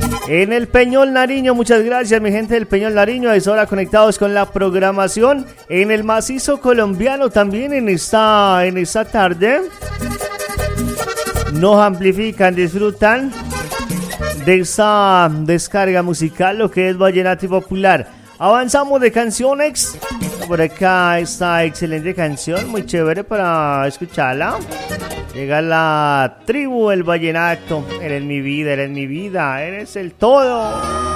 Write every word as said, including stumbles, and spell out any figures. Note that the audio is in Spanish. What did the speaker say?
En el Peñol Nariño, muchas gracias mi gente del Peñol Nariño, a esa hora conectados con la programación. En el macizo colombiano también en esta, en esta tarde nos amplifican, disfrutan de esta descarga musical, lo que es vallenato y popular. Avanzamos de canciones. Por acá está excelente canción, muy chévere para escucharla. Llega la tribu, el vallenato. Eres mi vida, eres mi vida, eres el todo.